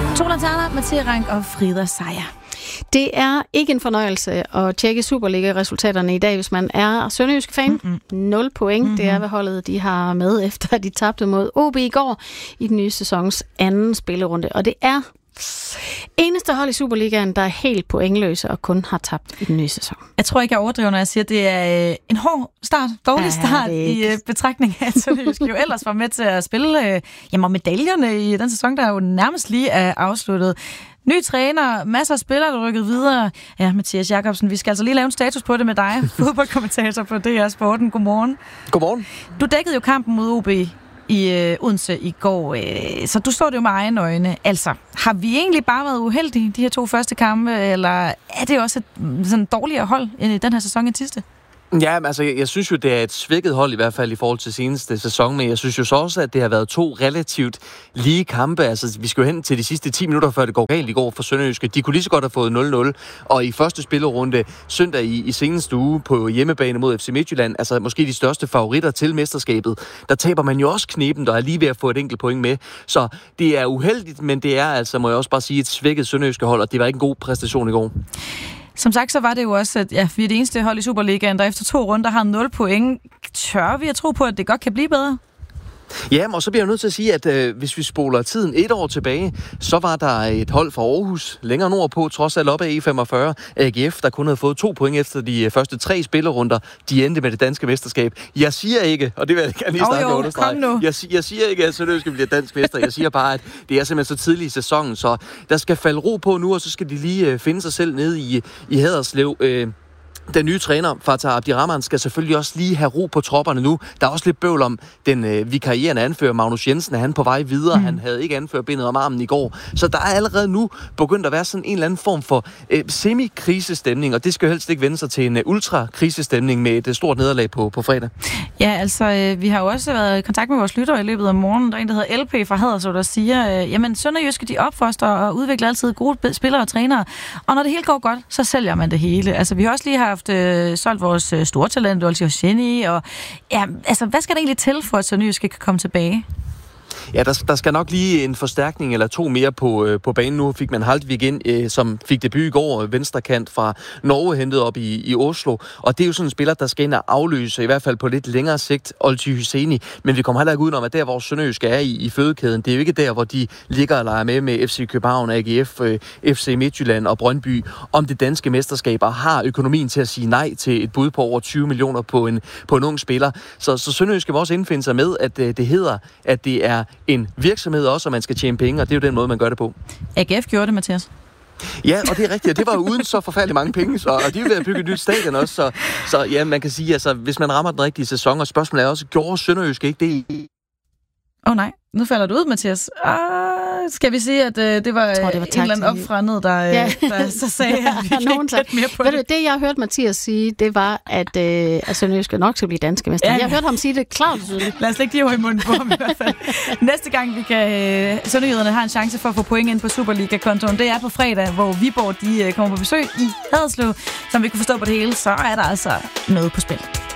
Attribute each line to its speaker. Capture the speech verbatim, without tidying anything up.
Speaker 1: Tola Tana, Mathias Rank og Frida Seier.
Speaker 2: Det er ikke en fornøjelse at tjekke Superliga-resultaterne i dag, hvis man er sønderjysk fan. Mm-hmm. nul point, mm-hmm. det er, hvad holdet de har med, efter at de tabte mod O B i går i den nye sæsons anden spillerunde. Og det er eneste hold i Superligaen, der er helt pointløse og kun har tabt i den nye sæson.
Speaker 1: Jeg tror ikke, jeg overdriver, når jeg siger, at det er en hård start, dårlig ja, start i betragtning af, at Sønderjysk jo ellers var med til at spille jamen, medaljerne i den sæson, der jo nærmest lige er afsluttet. Ny træner, masser af spillere, der rykket videre. Ja, Mathias Jakobsen, vi skal altså lige lave en status på det med dig, fodboldkommentator på D R Sporten. Godmorgen.
Speaker 3: Godmorgen.
Speaker 1: Du dækkede jo kampen mod O B i øh, Odense i går, øh, så du så det jo med egne øjne. Altså, har vi egentlig bare været uheldige de her to første kampe, eller er det også et sådan dårligere hold i den her sæson end sidste?
Speaker 3: Ja, altså jeg, jeg synes jo, det er et svækket hold i hvert fald i forhold til seneste sæson, men jeg synes jo så også, at det har været to relativt lige kampe. Altså vi skal jo hen til de sidste ti minutter, før det går galt i går for Sønderjyske. De kunne lige så godt have fået nul nul, og i første spillerunde søndag i, i seneste uge på hjemmebane mod F C Midtjylland, altså måske de største favoritter til mesterskabet, der taber man jo også knepen, der er lige ved at få et enkelt point med. Så det er uheldigt, men det er altså, må jeg også bare sige, et svækket Sønderjyske hold, og det var ikke en god præstation i går.
Speaker 1: Som sagt, så var det jo også, at ja, vi er det eneste hold i Superligaen, der efter to runder har nul point. Tør vi at tro på, at det godt kan blive bedre?
Speaker 3: Ja, og så bliver jeg nødt til at sige, at øh, hvis vi spoler tiden et år tilbage, så var der et hold fra Aarhus længere nordpå, trods alt op ad E femogfyrre, A G F, der kun havde fået to point efter de første tre spillerrunder. De endte med det danske mesterskab. Jeg siger ikke, og det vil jeg gerne lige starte med at understrege. Jeg, jeg siger ikke, at Sønderjyske bliver dansk mester. Jeg siger bare, at det er simpelthen så tidligt i sæsonen, så der skal falde ro på nu, og så skal de lige øh, finde sig selv nede i, i Haderslev. Øh, Den nye træner, Fatah Abdirahman, skal selvfølgelig også lige have ro på tropperne nu. Der er også lidt bøvl om den øh, vikarierende anfører, Magnus Jensen, er han på vej videre. Mm. Han havde ikke anført bindet om armen i går. Så der er allerede nu begyndt at være sådan en eller anden form for øh, semi-krisestemning, og det skal jo helst ikke vende sig til en øh, ultra-krisestemning med et øh, stort nederlag på, på fredag. Ja, altså, øh, vi har jo også været i kontakt med vores lyttere i løbet af morgenen. Der er en, der hedder L P fra Haderslev, der siger, øh, jamen Sønderjyske, de opfoster og udvikler altid gode spillere og trænere. Og når det hele går godt, så sælger man det hele. Altså, vi har også lige haft Øh, solgt vores øh, store talent, Olsio Jenny, og ja, altså, hvad skal der egentlig til, for at Sønderjyske kan komme tilbage? Ja, der, der skal nok lige en forstærkning eller to mere på, øh, på banen. Nu fik man Haldvik ind, øh, som fik debut i går, venstrekant fra Norge, hentet op i, i Oslo. Og det er jo sådan en spiller, der skal ind og afløse, i hvert fald på lidt længere sigt, Olsio Jenny. Men vi kommer heller ikke udenom, at der, hvor Sønderjyske er i, i fødekæden, det er jo ikke der, hvor de ligger og leger med med F C København, A G F, øh, F C Midtjylland og Brøndby om det danske mesterskab, og har økonomien til at sige nej til et bud på over tyve millioner på en, på en ung spiller. Så, så Sønderjyske må også indfinde sig med, at øh, det hedder, at det er en virksomhed også, og man skal tjene penge, og det er jo den måde, man gør det på. A G F gjorde det, Mathias. Ja, og det er rigtigt, og det var jo uden så forfærdeligt mange penge, så, og de er ved at bygge et nyt stadion også, så, så ja, man kan sige, altså, hvis man rammer den rigtige sæson, og spørgsmålet er også, gjorde Sønderjyske ikke det? Åh oh, nej, nu falder du ud, Mathias. Ah, skal vi sige, at uh, det var, tror, det var en eller anden opfrandet, der, ja. der så sagde, at vi kan ikke gætte mere på det. Det, det, jeg har hørt Mathias sige, det var, at, uh, at Sønderjyske nok skal blive danske mester. Ja. Jeg har hørt ham sige det klart og tydeligt. Lad os lægge de ord i munden på ham i hvert fald. Næste gang, vi kan, uh, Sønderjyderne har en chance for at få point ind på Superliga-kontoen, det er på fredag, hvor Viborg de, uh, kommer på besøg i Haderslev. Som vi kan forstå på det hele, så er der altså noget på spil.